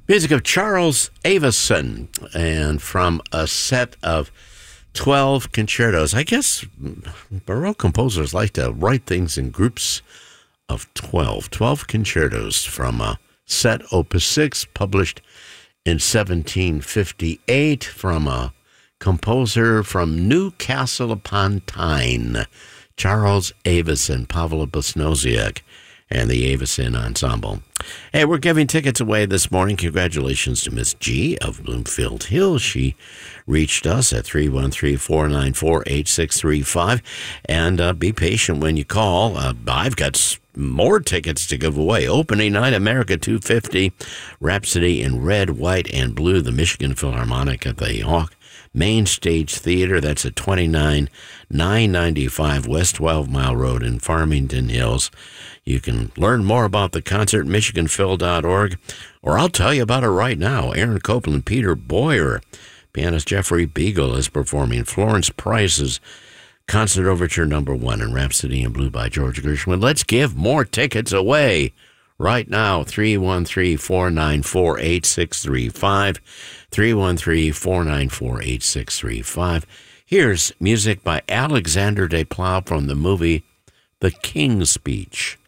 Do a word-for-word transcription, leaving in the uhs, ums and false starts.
Music of Charles Avison, and from a set of twelve concertos. I guess Baroque composers like to write things in groups of twelve. twelve concertos from a set Opus six, published in seventeen fifty-eight, from a composer from Newcastle upon Tyne, Charles Avison, Pavla Bosnoziak, and the Avison Ensemble. Hey, we're giving tickets away this morning. Congratulations to Miss G of Bloomfield Hills. She reached us at three one three, four nine four, eight six three five. And uh, be patient when you call. Uh, I've got s- more tickets to give away. Opening night, America two fifty, Rhapsody in red, white, and blue, the Michigan Philharmonic at the Hawk Main Stage Theater. That's at twenty-nine nine ninety-five West twelve Mile Road in Farmington Hills. You can learn more about the concert at michigan phil dot org, or I'll tell you about it right now. Aaron Copland, Peter Boyer, pianist Jeffrey Beagle is performing Florence Price's Concert Overture Number One and Rhapsody in Blue by George Gershwin. Let's give more tickets away right now. three one three, four nine four, eight six three five. three one three, four nine four, eight six three five. Here's music by Alexander Desplat from the movie The King's Speech.